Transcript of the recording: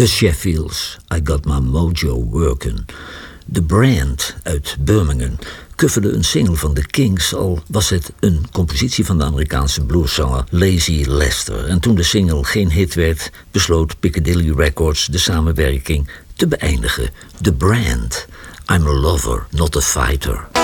The Sheffields, I Got My Mojo Workin'. The Brand uit Birmingham coverde een single van The Kings, al was het een compositie van de Amerikaanse blueszanger Lazy Lester. En toen de single geen hit werd, besloot Piccadilly Records de samenwerking te beëindigen. The Brand, I'm a lover, not a fighter.